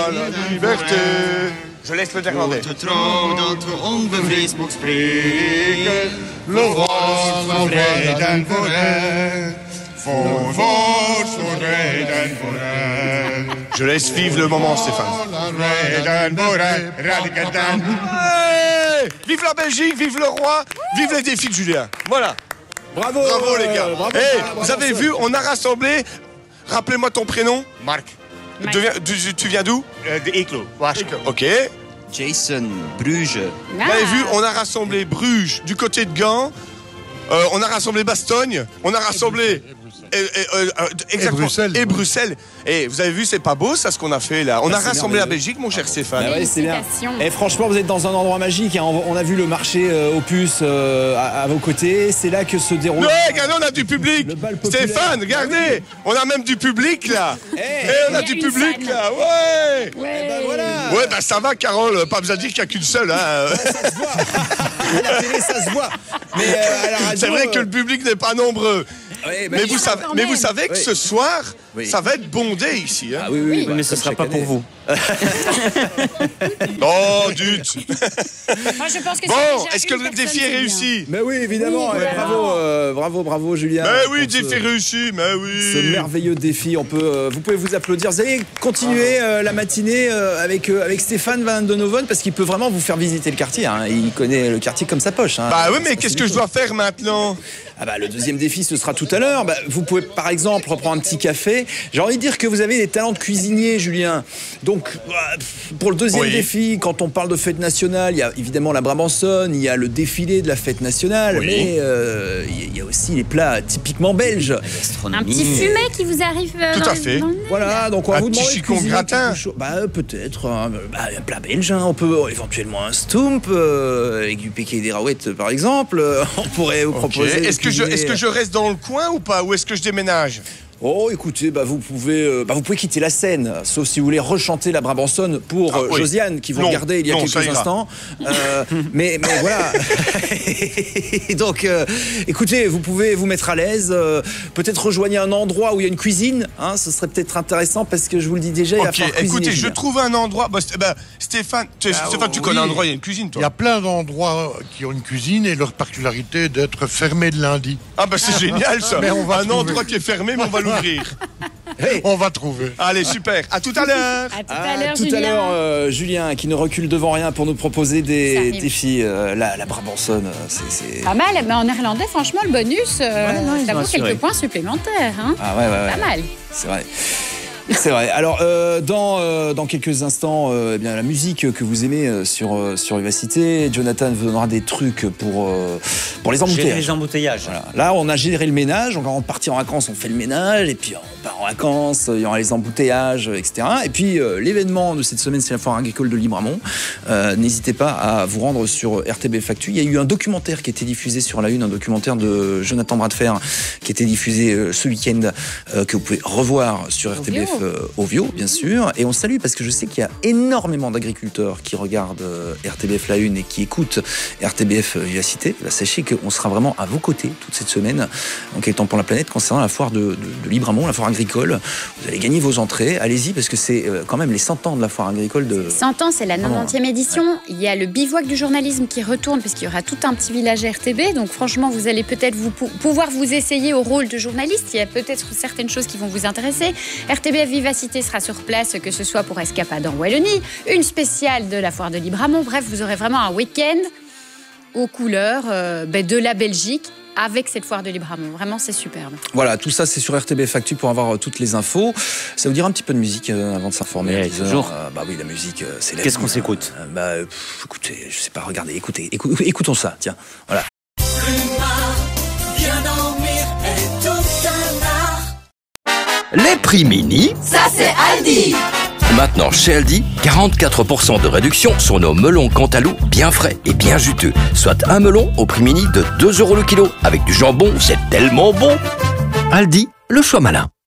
La liberté. Je laisse le néerlandais. Trouw dat we onbevreesd mogen spreken. Lof voor vrijheid en vooruit. Voor vrijheid en vooruit. Je laisse vivre le moment, Stéphane. Vrijheid en vooruit. Radicaal. Hey, vive la Belgique, vive le roi, vive les défis de Julien. Voilà. Bravo, Bravo les gars. bravo, Hey, bravo, vous avez vu, on a rassemblé. Rappelez-moi ton prénom. Mark. Tu viens d'où? De Eeklo. Ok. Jason, Bruges. Vous avez vu, on a rassemblé Bruges du côté de Gand. On a rassemblé Bastogne. On a rassemblé. Exactement. Et Bruxelles. Et vous avez vu, c'est pas beau ça ce qu'on a fait là. On a rassemblé la Belgique, mon cher Stéphane. Ouais, c'est bien. Et franchement, vous êtes dans un endroit magique. Hein. On a vu le marché aux puces à vos côtés. C'est là que se déroule. Ouais, regardez, on a du public. Stéphane, regardez, on a même du public là. On a du public là. Ouais. Ben voilà. Ouais, bah ça va, Carole. Pas besoin de dire qu'il n'y a qu'une seule. Hein. Ça se voit. À la télé, ça se voit. Mais à la radio, c'est vrai que le public n'est pas nombreux. Ouais, bah, mais vous savez que ce soir, oui, ça va être bondé ici. Hein. Ah oui, Mais ce ne sera pas pour vous. Oh, zut. Moi, je pense que Bon, est-ce que le défi est réussi? Mais oui, évidemment. Oui, Bravo, Julien. Mais oui, pour défi réussi, mais oui. Ce merveilleux défi, vous pouvez vous applaudir. Vous allez continuer la matinée avec Stéphane Van Donoven parce qu'il peut vraiment vous faire visiter le quartier. Hein. Il connaît le quartier comme sa poche. Hein. Bah oui, mais qu'est-ce que je dois faire maintenant? Ah bah, le deuxième défi, ce sera tout à l'heure. Bah, vous pouvez par exemple reprendre un petit café. J'ai envie de dire que vous avez des talents de cuisinier, Julien. Donc, pour le deuxième défi, quand on parle de fête nationale, il y a évidemment la Brabançonne, il y a le défilé de la fête nationale, mais il y a aussi les plats typiquement belges. Un petit fumet qui vous arrive Tout à fait. dans le nez. Voilà, donc on va vous demander de chicon cuisiner gratin. quelque chose. Bah peut-être un plat belge. Hein. On peut éventuellement un stump avec du piqué des raouettes par exemple. On pourrait vous proposer. Est-ce que je reste dans le coin ou pas? Ou est-ce que je déménage? Oh, écoutez, vous pouvez quitter la scène, sauf si vous voulez rechanter la Brabançonne pour Josiane, qui vous regardait il y a quelques instants. Mais voilà. Donc, écoutez, vous pouvez vous mettre à l'aise. Peut-être rejoindre un endroit où il y a une cuisine. Hein, ce serait peut-être intéressant parce que je vous le dis déjà, il va falloir cuisiner. Écoutez, je trouve un endroit. Stéphane, tu connais un endroit, il y a une cuisine, toi? Il y a plein d'endroits qui ont une cuisine et leur particularité d'être fermés le lundi. Ah bah c'est génial ça. Mais on va trouver. Endroit qui est fermé, mais on va l'ouvrir. On va trouver. Allez, super. À tout à l'heure. À tout à l'heure, Julien, qui ne recule devant rien pour nous proposer des défis. La Brabançonne, c'est... Pas mal, mais en néerlandais, franchement, le bonus, ça vaut quelques points supplémentaires. Hein. Ah ouais. Pas mal. C'est vrai. C'est vrai. Alors, dans quelques instants, bien, la musique que vous aimez sur Vivacité, Jonathan vous donnera des trucs pour les embouteillages. Gérer les embouteillages. Voilà. Là, on a géré le ménage. Donc, on partit en vacances, on fait le ménage. Et puis, on part en vacances, il y aura les embouteillages, etc. Et puis, l'événement de cette semaine, c'est la foire agricole de Libramont. N'hésitez pas à vous rendre sur RTBF Actu. Il y a eu un documentaire qui a été diffusé sur la Une, un documentaire de Jonathan Bradfer qui a été diffusé ce week-end, que vous pouvez revoir sur RTBF. Ovio, bien sûr, et on salue parce que je sais qu'il y a énormément d'agriculteurs qui regardent RTBF La Une et qui écoutent RTBF Vivacité. Là, sachez qu'on sera vraiment à vos côtés toute cette semaine, en quel temps pour la planète, concernant la foire de Libramont, la foire agricole. Vous allez gagner vos entrées, allez-y, parce que c'est quand même les 100 ans de la foire agricole. 100 ans, c'est la 90e édition. Ouais. Il y a le bivouac du journalisme qui retourne, puisqu'il y aura tout un petit village RTB, donc franchement, vous allez peut-être pouvoir vous essayer au rôle de journaliste. Il y a peut-être certaines choses qui vont vous intéresser. RTBF Vivacité sera sur place, que ce soit pour Escapade en Wallonie, une spéciale de la foire de Libramont. Bref, vous aurez vraiment un week-end aux couleurs de la Belgique avec cette foire de Libramont. Vraiment, c'est superbe. Voilà, tout ça, c'est sur RTBF Actu pour avoir toutes les infos. Ça vous dira un petit peu de musique avant de s'informer. Toujours. Bah oui, la musique, c'est la vie. Qu'est-ce qu'on s'écoute? Écoutez, je sais pas, regardez, écoutons ça, tiens, voilà. Les prix mini, ça c'est Aldi. Maintenant chez Aldi, 44% de réduction sur nos melons Cantalou bien frais et bien juteux. Soit un melon au prix mini de 2 € le kilo. Avec du jambon, c'est tellement bon. Aldi, le choix malin.